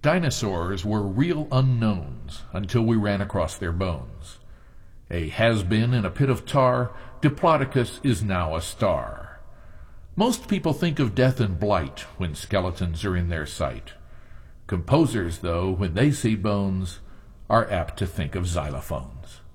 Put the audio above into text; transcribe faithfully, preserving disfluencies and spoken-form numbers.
Dinosaurs were real unknowns until we ran across their bones. A has-been in a pit of tar, Diplodocus is now a star. Most people think of death and blight when skeletons are in their sight. Composers, though, when they see bones, are apt to think of xylophones.